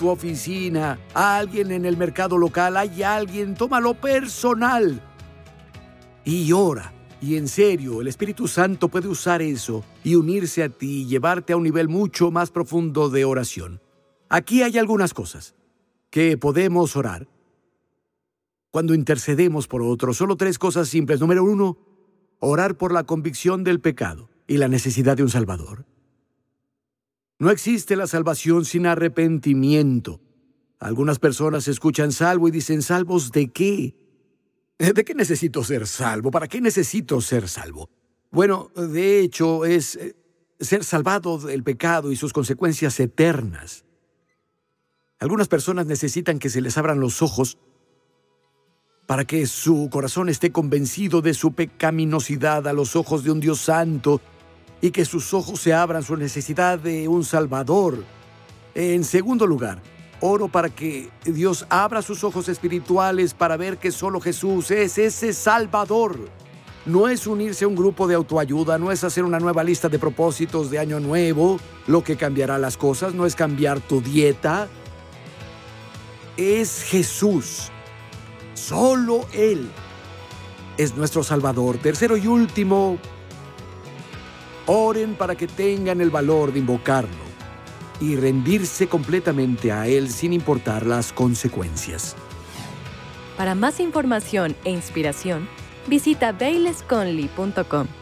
tu oficina, a alguien en el mercado local, hay alguien, tómalo personal y ora. Y en serio, el Espíritu Santo puede usar eso y unirse a ti y llevarte a un nivel mucho más profundo de oración. Aquí hay algunas cosas que podemos orar cuando intercedemos por otros. Solo 3 cosas simples. Número 1, orar por la convicción del pecado y la necesidad de un Salvador. No existe la salvación sin arrepentimiento. Algunas personas escuchan salvo y dicen, ¿salvos de qué? ¿De qué necesito ser salvo? ¿Para qué necesito ser salvo? Bueno, de hecho, es ser salvado del pecado y sus consecuencias eternas. Algunas personas necesitan que se les abran los ojos para que su corazón esté convencido de su pecaminosidad a los ojos de un Dios santo y que sus ojos se abran su necesidad de un Salvador. En segundo lugar, oro para que Dios abra sus ojos espirituales para ver que solo Jesús es ese Salvador. No es unirse a un grupo de autoayuda, no es hacer una nueva lista de propósitos de año nuevo, lo que cambiará las cosas, no es cambiar tu dieta. Es Jesús. Solo Él es nuestro Salvador. Tercero y último, oren para que tengan el valor de invocarlo y rendirse completamente a Él sin importar las consecuencias. Para más información e inspiración, visita bailesconley.com.